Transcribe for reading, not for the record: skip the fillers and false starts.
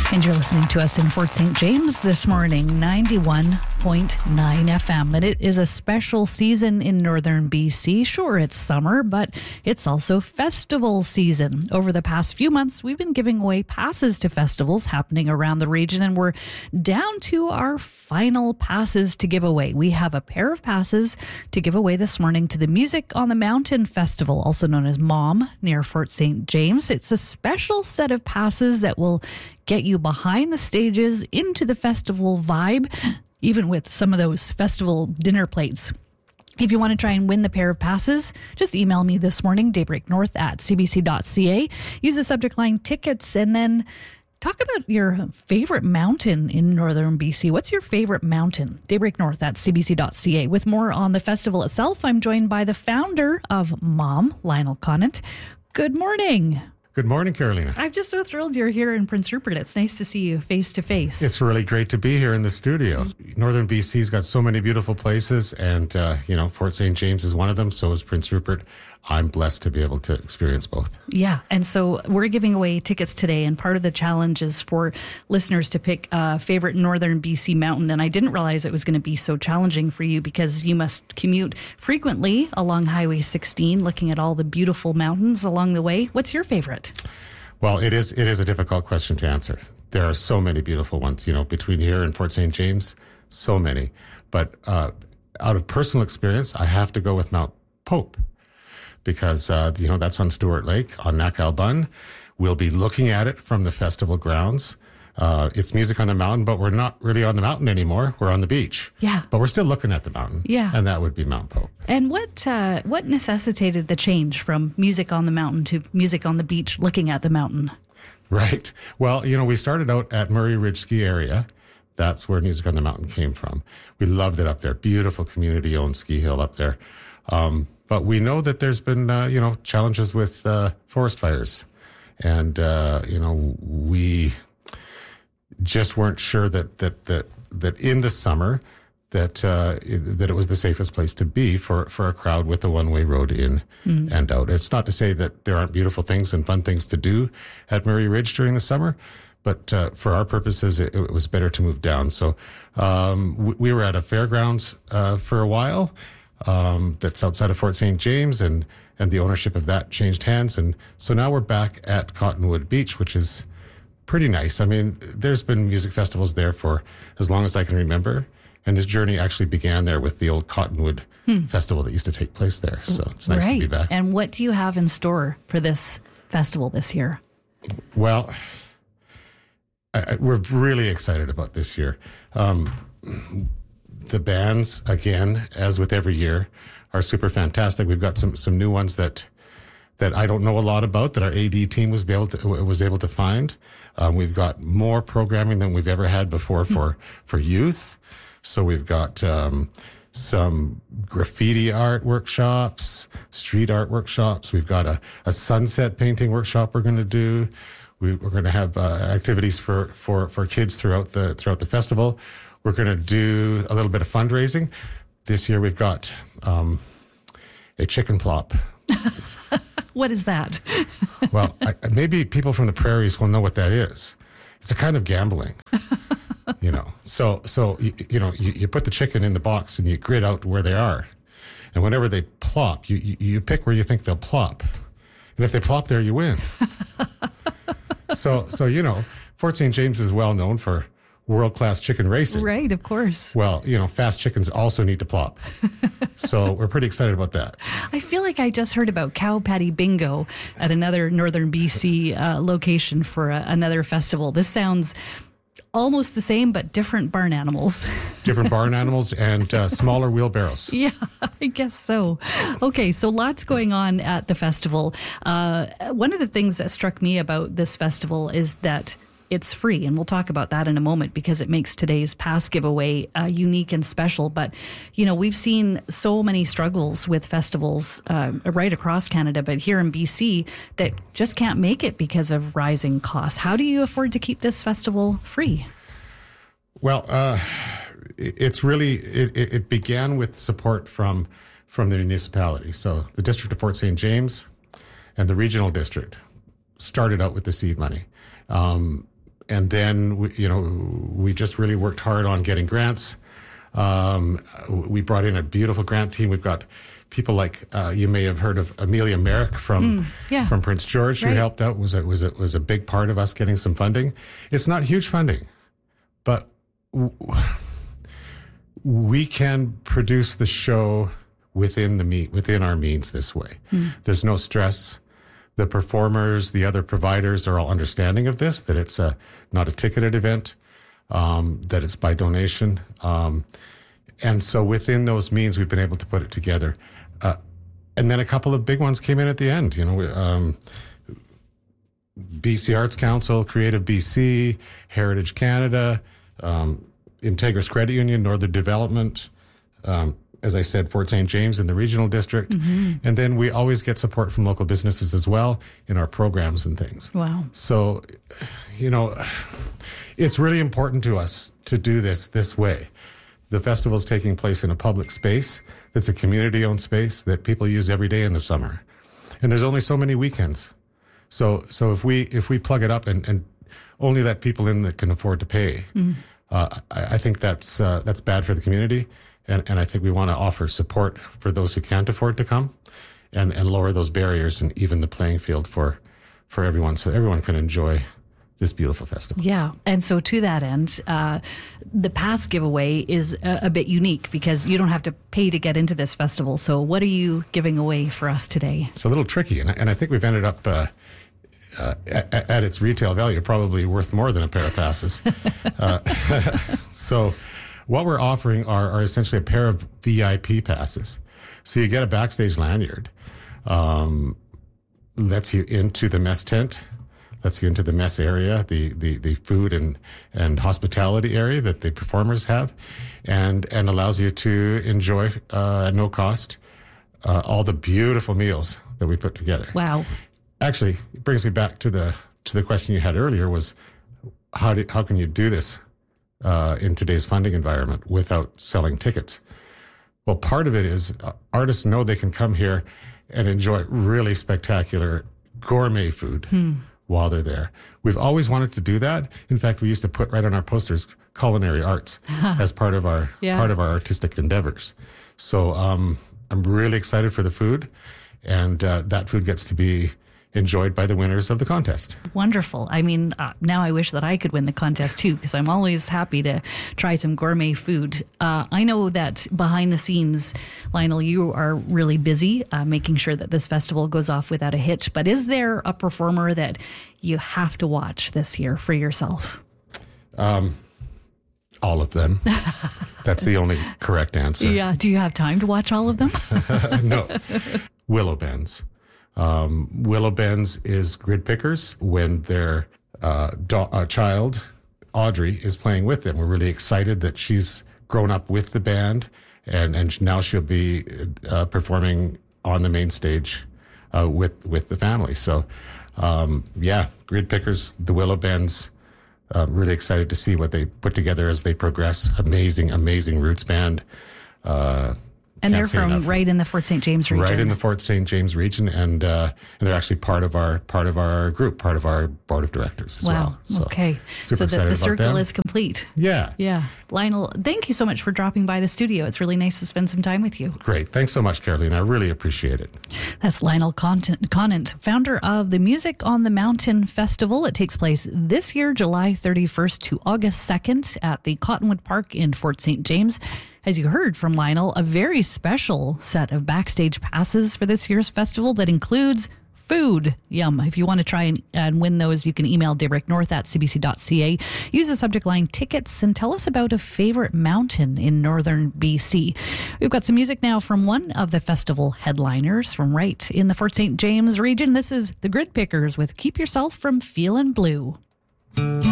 And you're listening to us in Fort St. James this morning, 91.9 FM. And it is a special season in northern BC. Sure, it's summer, but it's also festival season. Over the past few months, we've been giving away passes to festivals happening around the region, and we're down to our final passes to give away. We have a pair of passes to give away this morning to the Music on the Mountain Festival, also known as MOM, near Fort St. James. It's a special set of passes that will get you behind the stages into the festival vibe, even with some of those festival dinner plates. If you want to try and win the pair of passes, just email me this morning, daybreaknorth@cbc.ca. Use the subject line tickets, and then talk about your favorite mountain in northern BC. What's your favorite mountain? daybreaknorth@cbc.ca. With more on the festival itself, I'm joined by the founder of MOM, Lionel Conant. Good morning. Good morning, Carolina. I'm just so thrilled you're here in Prince Rupert. It's nice to see you face to face. It's really great to be here in the studio. Northern BC's got so many beautiful places, and, Fort St. James is one of them. So is Prince Rupert. I'm blessed to be able to experience both. Yeah. And so we're giving away tickets today. And part of the challenge is for listeners to pick a favorite northern BC mountain. And I didn't realize it was going to be so challenging for you because you must commute frequently along Highway 16, looking at all the beautiful mountains along the way. What's your favorite? Well, it is a difficult question to answer. There are so many beautiful ones, between here and Fort St. James, so many. But out of personal experience, I have to go with Mount Pope. Because, that's on Stewart Lake, on Nakalbun. We'll be looking at it from the festival grounds. It's Music on the Mountain, but we're not really on the mountain anymore. We're on the beach. Yeah. But we're still looking at the mountain. Yeah. And that would be Mount Pope. And what necessitated the change from music on the mountain to music on the beach looking at the mountain? Right. Well, we started out at Murray Ridge Ski Area. That's where Music on the Mountain came from. We loved it up there. Beautiful community-owned ski hill up there. But we know that there's been, challenges with forest fires. And, we just weren't sure that in the summer that it was the safest place to be for a crowd with a one-way road in and out. It's not to say that there aren't beautiful things and fun things to do at Murray Ridge during the summer, but for our purposes, it was better to move down. So we were at a fairgrounds for a while. That's outside of Fort St. James, and the ownership of that changed hands. And so now we're back at Cottonwood Beach, which is pretty nice. I mean, there's been music festivals there for as long as I can remember. And this journey actually began there with the old Cottonwood Festival that used to take place there. So it's nice to be back. And what do you have in store for this festival this year? Well, we're really excited about this year. The bands, again, as with every year, are super fantastic. We've got some new ones that I don't know a lot about that our AD team was able to find. We've got more programming than we've ever had before for youth. So we've got some graffiti art workshops, street art workshops. We've got a sunset painting workshop we're going to do. We're going to have activities for kids throughout the festival. We're going to do a little bit of fundraising. This year we've got a chicken plop. What is that? Well, maybe people from the prairies will know what that is. It's a kind of gambling, So you put the chicken in the box and you grid out where they are. And whenever they plop, you pick where you think they'll plop. And if they plop there, you win. So Fort St. James is well known for world-class chicken racing. Right, of course. Well, fast chickens also need to plop. So we're pretty excited about that. I feel like I just heard about cow patty bingo at another northern BC location for another festival. This sounds almost the same, but different barn animals. Different barn animals and smaller wheelbarrows. Yeah, I guess so. Okay, so lots going on at the festival. One of the things that struck me about this festival is that it's free, and we'll talk about that in a moment because it makes today's pass giveaway unique and special. But, we've seen so many struggles with festivals right across Canada, but here in BC that just can't make it because of rising costs. How do you afford to keep this festival free? Well, it's really, it began with support from the municipality. So the District of Fort St. James and the Regional District started out with the seed money. And then, we just really worked hard on getting grants. We brought in a beautiful grant team. We've got people like you may have heard of Amelia Merrick from Prince George, who helped out. Was a big part of us getting some funding. It's not huge funding, but we can produce the show within our means this way. There's no stress. The performers, the other providers are all understanding of this, that it's not a ticketed event, that it's by donation. And so within those means, we've been able to put it together. And then a couple of big ones came in at the end. BC Arts Council, Creative BC, Heritage Canada, Integris Credit Union, Northern Development, as I said, Fort St. James in the regional district. And then we always get support from local businesses as well in our programs and things. Wow. So, it's really important to us to do this way. The festival is taking place in a public space that's a community-owned space that people use every day in the summer. And there's only so many weekends. So if we plug it up and only let people in that can afford to pay, I think that's bad for the community. And I think we want to offer support for those who can't afford to come and lower those barriers and even the playing field for everyone, so everyone can enjoy this beautiful festival. Yeah. And so to that end, the pass giveaway is a bit unique because you don't have to pay to get into this festival. So what are you giving away for us today? It's a little tricky. And I think we've ended up at its retail value, probably worth more than a pair of passes. So what we're offering are essentially a pair of VIP passes. So you get a backstage lanyard, lets you into the mess tent, lets you into the mess area, the food and hospitality area that the performers have, and allows you to enjoy at no cost all the beautiful meals that we put together. Wow. Actually, it brings me back to the question you had earlier, was how can you do this in today's funding environment without selling tickets? Well, part of it is artists know they can come here and enjoy really spectacular gourmet food while they're there. We've always wanted to do that. In fact, we used to put right on our posters culinary arts as part of our artistic endeavors. So I'm really excited for the food, and that food gets to be enjoyed by the winners of the contest. Wonderful. I mean, now I wish that I could win the contest too, because I'm always happy to try some gourmet food. I know that behind the scenes, Lionel, you are really busy making sure that this festival goes off without a hitch. But is there a performer that you have to watch this year for yourself? All of them. That's the only correct answer. Yeah. Do you have time to watch all of them? No. Willow Bends. Willow Bends is Grid Pickers when their child, Audrey, is playing with them. We're really excited that she's grown up with the band, and now she'll be performing on the main stage with the family. So, Grid Pickers, the Willow Bends, really excited to see what they put together as they progress. Amazing, amazing roots band. And they're from right in the Fort St. James region. Right in the Fort St. James region, and they're actually part of our group, part of our board of directors as well. So, okay. Super excited the about circle them. is complete. Yeah. Yeah. Lionel, thank you so much for dropping by the studio. It's really nice to spend some time with you. Great. Thanks so much, Caroline. I really appreciate it. That's Lionel Conant, founder of the Music on the Mountain Festival. It takes place this year, July 31st to August 2nd at the Cottonwood Park in Fort St. James. As you heard from Lionel, a very special set of backstage passes for this year's festival that includes food. Yum. If you want to try and win those, you can email daybreaknorth@cbc.ca. Use the subject line tickets and tell us about a favorite mountain in northern BC. We've got some music now from one of the festival headliners from right in the Fort St. James region. This is the Grid Pickers with Keep Yourself from Feelin' Blue.